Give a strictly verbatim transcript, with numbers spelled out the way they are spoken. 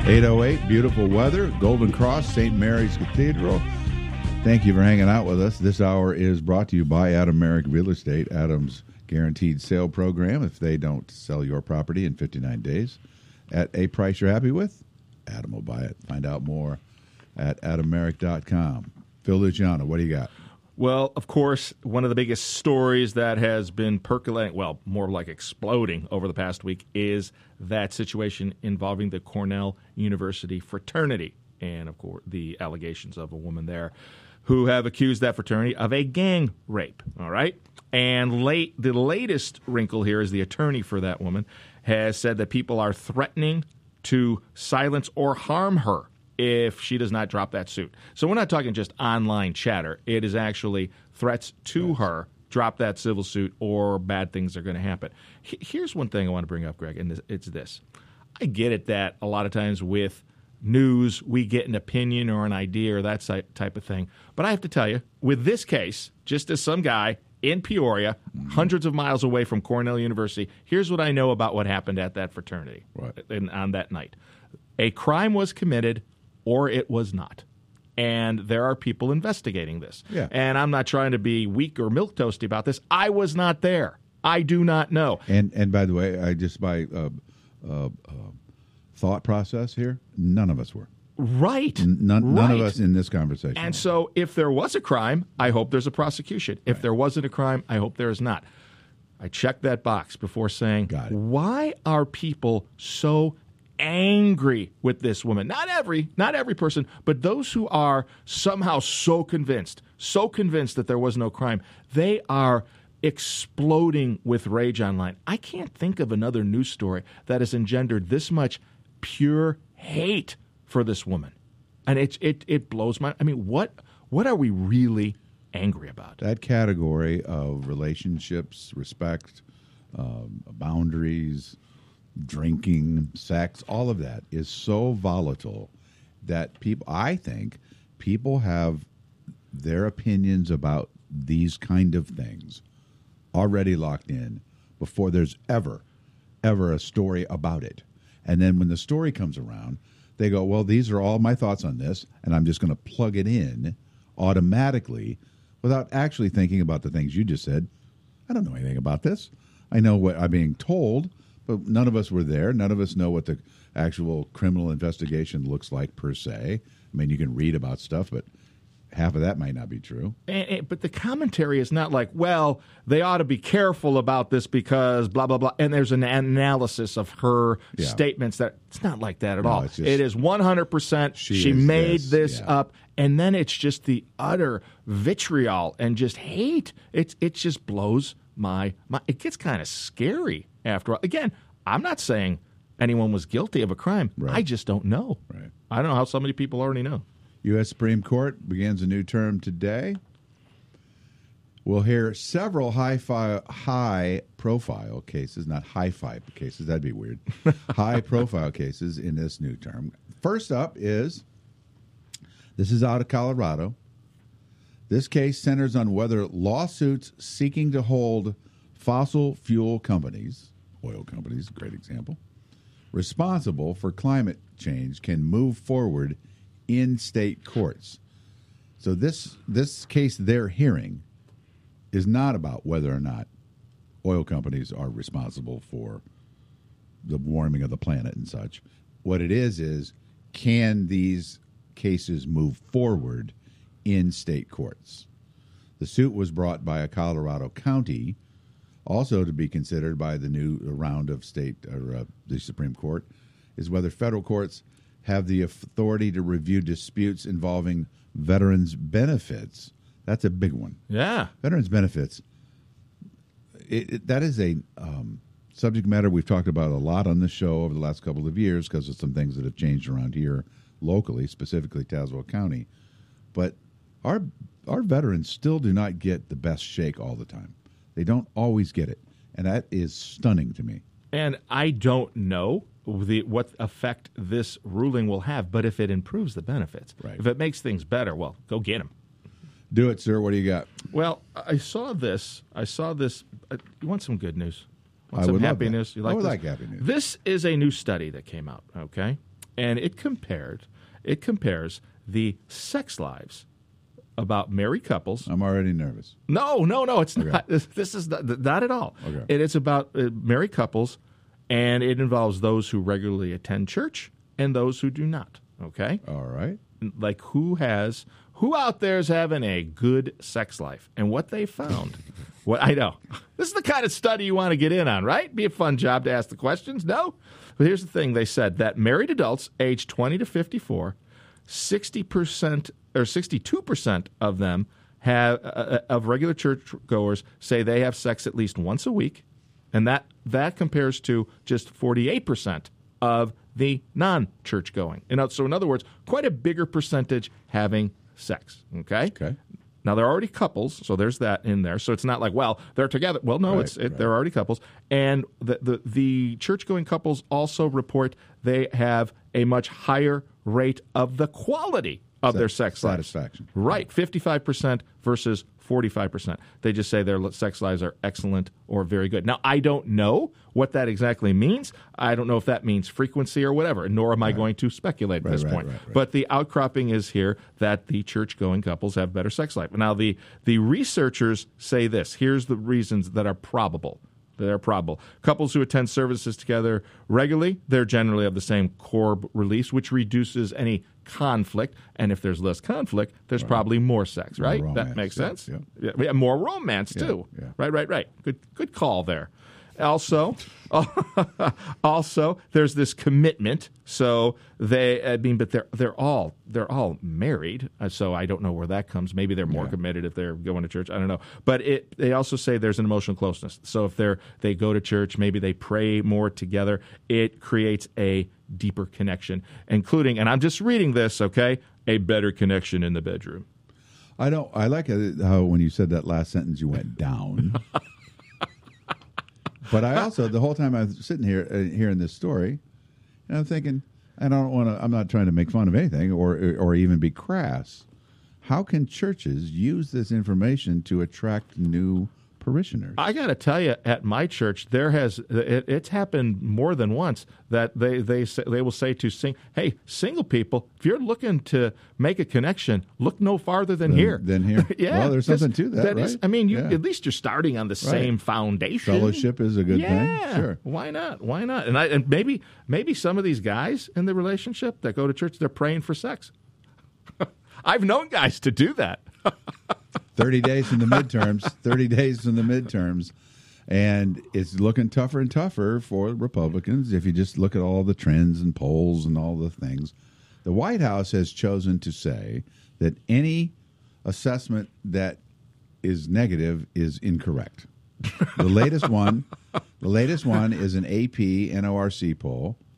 eight oh eight, beautiful weather, Golden Cross, Saint Mary's Cathedral. Thank you for hanging out with us. This hour is brought to you by Adam Merrick Real Estate, Adam's guaranteed sale program. If they don't sell your property in fifty-nine days at a price you're happy with, Adam will buy it. Find out more at adam merrick dot com. Phil Luciano, what do you got? Well, of course, one of the biggest stories that has been percolating, well, more like exploding over the past week, is that situation involving the Cornell University fraternity and, of course, the allegations of a woman there who have accused that fraternity of a gang rape, all right? And late, the latest wrinkle here is the attorney for that woman has said that people are threatening to silence or harm her if she does not drop that suit. So we're not talking just online chatter. It is actually threats to yes. her, drop that civil suit, or bad things are going to happen. Here's one thing I want to bring up, Greg, and it's this. I get it that a lot of times with news, we get an opinion or an idea or that type of thing. But I have to tell you, with this case, just as some guy in Peoria, mm-hmm. hundreds of miles away from Cornell University, here's what I know about what happened at that fraternity right. in, on that night. A crime was committed or it was not. And there are people investigating this. Yeah. And I'm not trying to be weak or milquetoasty about this. I was not there. I do not know. And and by the way, I just by uh, uh, uh, thought process here, none of us were. Right. N- none, right. none of us in this conversation. And so if there was a crime, I hope there's a prosecution. If right. there wasn't a crime, I hope there is not. I checked that box before saying, Got it. Why are people so angry with this woman? Not every, not every person, but those who are somehow so convinced, so convinced that there was no crime, they are exploding with rage online. I can't think of another news story that has engendered this much pure hate for this woman. And it it it blows my I mean, what what are we really angry about? That category of relationships, respect, um, boundaries, drinking, sex, all of that is so volatile that people, I think, people have their opinions about these kind of things already locked in before there's ever, ever a story about it. And then when the story comes around, they go, well, these are all my thoughts on this, and I'm just going to plug it in automatically without actually thinking about the things you just said. I don't know anything about this. I know what I'm being told, but none of us were there. None of us know what the actual criminal investigation looks like per se. I mean, you can read about stuff, but half of that might not be true. And, and, but the commentary is not like, well, they ought to be careful about this because blah, blah, blah. And there's an analysis of her yeah. statements. That it's not like that at no, all. Just, it is one hundred percent she, she made this, this yeah. up. And then it's just the utter vitriol and just hate. It's It just blows my mind. It gets kind of scary after all. Again, I'm not saying anyone was guilty of a crime. Right. I just don't know. Right. I don't know how so many people already know. U S Supreme Court begins a new term today. We'll hear several high-fi, high-profile cases, not high-fi cases. That'd be weird. High-profile cases in this new term. First up is, this is out of Colorado. This case centers on whether lawsuits seeking to hold fossil fuel companies, oil companies, great example, responsible for climate change can move forward in state courts. So this this case they're hearing is not about whether or not oil companies are responsible for the warming of the planet and such. What it is is, can these cases move forward in state courts? The suit was brought by a Colorado county, also to be considered by the new round of state or uh, the Supreme Court, is whether federal courts have the authority to review disputes involving veterans' benefits. That's a big one. Yeah. Veterans' benefits. It, it, that is a um, subject matter we've talked about a lot on this show over the last couple of years because of some things that have changed around here locally, specifically Tazewell County. But our our veterans still do not get the best shake all the time. They don't always get it, and that is stunning to me. And I don't know the what effect this ruling will have, but if it improves the benefits, right. if it makes things better, well, go get them. Do it, sir. What do you got? Well, I saw this. I saw this. Uh, you want some good news? Want I some would happy love that. news? You like I would this? like happy news. This is a new study that came out, okay? and it compared it compares the sex lives about married couples. I'm already nervous. No, no, no, it's Okay. not. This, this is not, not at all. Okay. It is about uh, married couples, and it involves those who regularly attend church and those who do not. Okay, All right. like who has who out there is having a good sex life, and what they found. What I know, this is the kind of study you want to get in on, right? Be a fun job to ask the questions. No, but here's the thing: they said that married adults aged twenty to fifty-four, sixty percent or sixty-two percent of them have uh, of regular church goers say they have sex at least once a week, and that that compares to just forty-eight percent of the non-church going. And so, in other words, quite a bigger percentage having sex. Okay. Okay. Now they're already couples, so there's that in there. So it's not like, well, they're together. Well, no, Right, it's it, right. they're already couples, and the the, the church-going couples also report they have a much higher rate of the quality of Sat- their sex lives. satisfaction. Right, fifty-five percent versus forty-five percent. They just say their sex lives are excellent or very good. Now, I don't know what that exactly means. I don't know if that means frequency or whatever, nor am I going to speculate at Right, this right, point. right, right. But the outcropping is here that the church-going couples have better sex life. Now, the, the researchers say this. Here's the reasons that are probable. They're probable. Couples who attend services together regularly, they're generally of the same core b- release, which reduces any conflict. And if there's less conflict, there's probably more sex, More right? romance, That makes yeah, sense? yeah. Yeah, yeah, more romance, too. yeah. Right, right, right. Good, good call there. Also, also, there's this commitment. So they, I mean, but they're they're all they're all married. Uh, So I don't know where that comes. Maybe they're more Yeah. committed if they're going to church. I don't know. But it they also say there's an emotional closeness. So if they're they go to church, maybe they pray more together. It creates a deeper connection, including, and I'm just reading this, okay, a better connection in the bedroom. I don't. I like it how when you said that last sentence, you went down. But I also, the whole time I was sitting here uh, hearing this story, and I'm thinking, I don't want to. I'm not trying to make fun of anything or or even be crass. How can churches use this information to attract new parishioners? I got to tell you, at my church, there has it, it's happened more than once that they they say, they will say to sing, hey, single people, if you're looking to make a connection, look no farther than Than- here. than here. yeah, Well, there's 'cause something to that, is- right? I mean, you, Yeah. at least you're starting on the same foundation. Fellowship is a good yeah, thing. Sure. Why not? Why not? And I and maybe maybe some of these guys in the relationship that go to church, they're praying for sex. I've known guys to do that. thirty days from the midterms, thirty days from the midterms, and it's looking tougher and tougher for Republicans if you just look at all the trends and polls and all the things. The White House has chosen to say that any assessment that is negative is incorrect. The latest one, the latest one is an A P N O R C poll